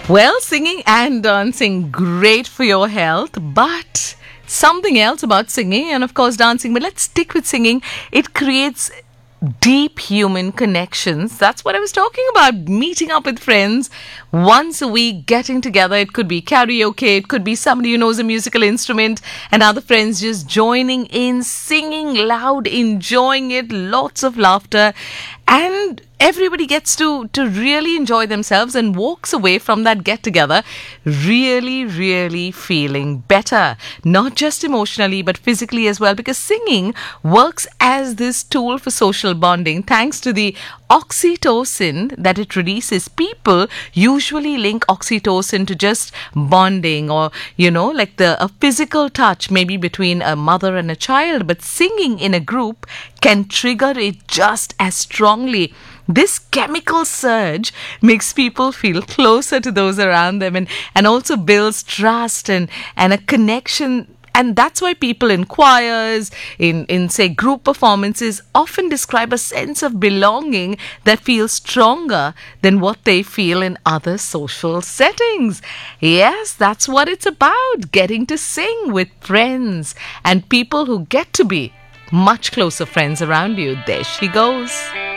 Well, singing and dancing, great for your health, but something else about singing and, of course, dancing. But let's stick with singing. It creates deep human connections. That's what I was talking about. Meeting up with friends once a week, getting together. It could be karaoke, it could be somebody who knows a musical instrument, and other friends just joining in, singing loud, enjoying it, lots of laughter, and everybody gets to really enjoy themselves and walks away from that get together really feeling better, not just emotionally but physically as well, because singing works as this tool for social bonding thanks to the oxytocin that it releases. People usually link oxytocin to just bonding, or like a physical touch maybe between a mother and a child, but singing in a group can trigger it just as strongly. This chemical surge makes people feel closer to those around them, and also builds trust and a connection. And that's why people in choirs, in say group performances, often describe a sense of belonging that feels stronger than what they feel in other social settings. Yes, that's what it's about, getting to sing with friends and people who get to be much closer friends around you. There she goes.